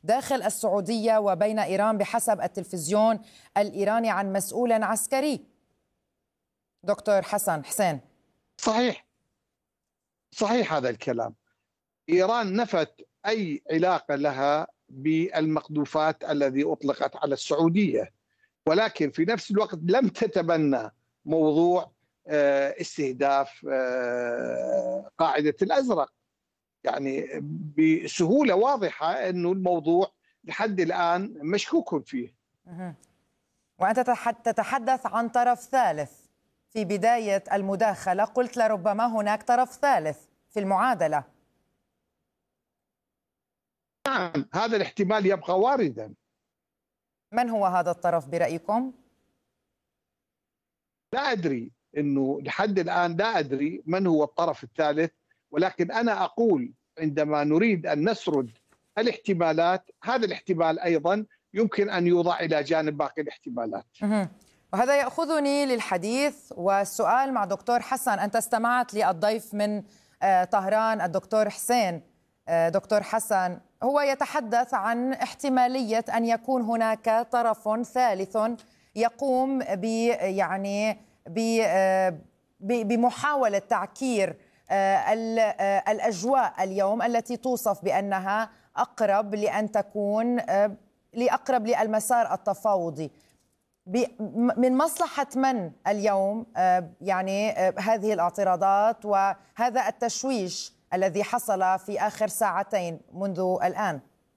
داخل السعودية وبين إيران بحسب التلفزيون الإيراني عن مسؤول عسكري. دكتور حسن حسين. صحيح هذا الكلام. إيران نفت أي علاقة لها بالمقذوفات الذي أطلقت على السعودية، ولكن في نفس الوقت لم تتبنى موضوع استهداف قاعدة الأزرق. يعني بسهولة واضحة أنه الموضوع لحد الآن مشكوك فيه. وأنت تتحدث عن طرف ثالث. في بداية المداخلة قلت لربما هناك طرف ثالث في المعادلة. نعم، هذا الاحتمال يبقى واردا. من هو هذا الطرف برأيكم؟ لا أدري، أنه لحد الآن لا أدري من هو الطرف الثالث، ولكن أنا أقول عندما نريد أن نسرد الاحتمالات، هذا الاحتمال أيضا يمكن أن يوضع إلى جانب باقي الاحتمالات. وهذا يأخذني للحديث والسؤال مع دكتور حسن. أنت استمعت للضيف من طهران الدكتور حسين. دكتور حسن هو يتحدث عن احتمالية أن يكون هناك طرف ثالث يقوم بمحاولة تعكير الأجواء اليوم التي توصف بأنها أقرب لأن تكون لأقرب للمسار التفاوضي. من مصلحة من اليوم هذه الاعتراضات وهذا التشويش الذي حصل في آخر ساعتين منذ الآن؟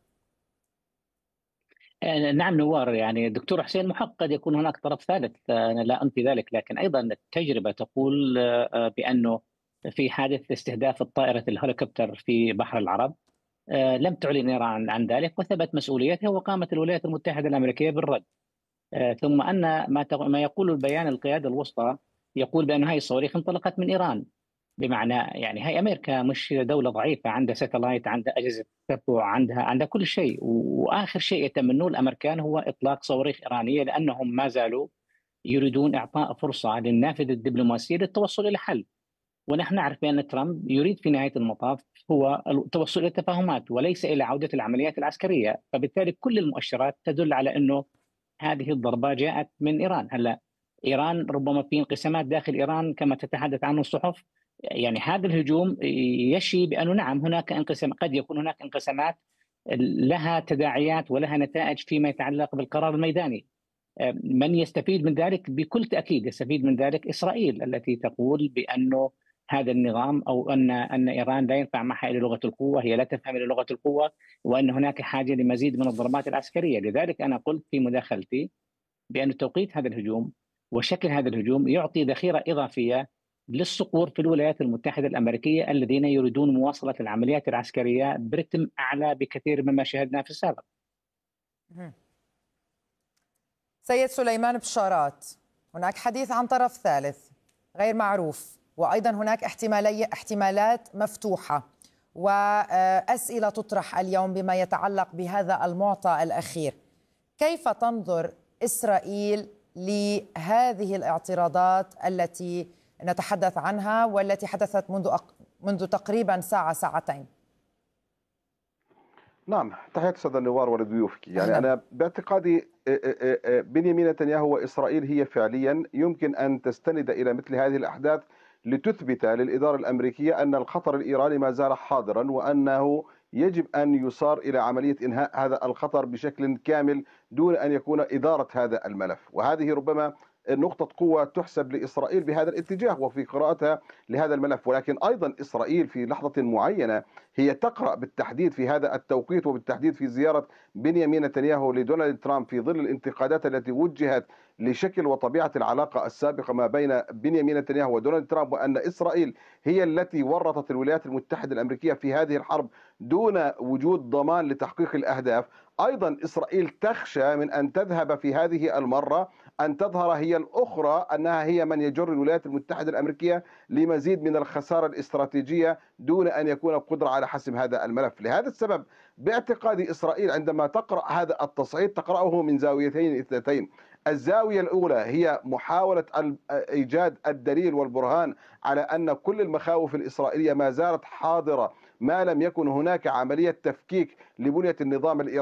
نعم نوار، الدكتور حسين محق قد يكون هناك طرف ثالث، أنا لا أنفي ذلك، لكن أيضا التجربة تقول بأنه في حادث استهداف الطائرة الهليكوبتر في بحر العرب لم تعلن إيران عن ذلك وثبت مسؤوليتها، وقامت الولايات المتحدة الأمريكية بالرد. ثم أن ما يقول البيان القيادة الوسطى يقول بأن هذه الصواريخ انطلقت من إيران، بمعنى هي أمريكا مش دولة ضعيفة، عندها ساتلايت، عندها أجهزة تتبع، عندها كل شيء، وآخر شيء يتمنوه الأمريكان هو إطلاق صواريخ إيرانية، لأنهم ما زالوا يريدون إعطاء فرصة للنافذة الدبلوماسية للتوصل إلى حل. ونحن نعرف بأن ترامب يريد في نهاية المطاف هو التوصل إلى تفاهمات وليس إلى عودة العمليات العسكرية، فبالتالي كل المؤشرات تدل على أنه هذه الضربة جاءت من إيران. هلا إيران ربما في انقسامات داخل إيران كما تتحدث عنه الصحف، هذا الهجوم يشي بأنه نعم هناك انقسام، قد يكون هناك انقسامات لها تداعيات ولها نتائج فيما يتعلق بالقرار الميداني. من يستفيد من ذلك؟ بكل تأكيد يستفيد من ذلك إسرائيل، التي تقول بأنه هذا النظام أو أن إيران لا ينفع معها إلى لغة القوة، هي لا تفهم إلى لغة القوة، وأن هناك حاجة لمزيد من الضربات العسكرية. لذلك أنا قلت في مداخلتي بأن توقيت هذا الهجوم وشكل هذا الهجوم يعطي ذخيرة إضافية للصقور في الولايات المتحدة الأمريكية الذين يريدون مواصلة العمليات العسكرية برتم أعلى بكثير مما شاهدناه في السابق. سيد سليمان بشارات، هناك حديث عن طرف ثالث غير معروف، وأيضا هناك احتمالات مفتوحة وأسئلة تطرح اليوم بما يتعلق بهذا المعطى الأخير. كيف تنظر إسرائيل لهذه الاعتراضات التي نتحدث عنها والتي حدثت منذ تقريبا ساعتين؟ نعم، تحياتي أستاذ نوار ولضيوفك. أنا باعتقادي بنيامين نتنياهو وإسرائيل هي فعليا يمكن أن تستند إلى مثل هذه الأحداث لتثبت للإدارة الأمريكية أن الخطر الإيراني ما زال حاضرا، وأنه يجب أن يصار إلى عملية إنهاء هذا الخطر بشكل كامل دون أن يكون إدارة هذا الملف. وهذه ربما نقطة قوة تحسب لإسرائيل بهذا الاتجاه وفي قراءتها لهذا الملف. ولكن أيضا إسرائيل في لحظة معينة هي تقرأ بالتحديد في هذا التوقيت وبالتحديد في زيارة بنيامين نتنياهو لدونالد ترامب في ظل الانتقادات التي وجهت لشكل وطبيعة العلاقة السابقة ما بين بنيامين نتنياهو ودونالد ترامب، وأن إسرائيل هي التي ورطت الولايات المتحدة الأمريكية في هذه الحرب دون وجود ضمان لتحقيق الأهداف. أيضا إسرائيل تخشى من أن تذهب في هذه المرة أن تظهر هي الأخرى أنها هي من يجر الولايات المتحدة الأمريكية لمزيد من الخسارة الاستراتيجية دون أن يكون قدرة على حسم هذا الملف. لهذا السبب باعتقاد إسرائيل عندما تقرأ هذا التصعيد تقرأه من زاويتين اثنتين. الزاوية الأولى هي محاولة إيجاد الدليل والبرهان على أن كل المخاوف الإسرائيلية ما زالت حاضرة ما لم يكن هناك عملية تفكيك لبنية النظام الإيراني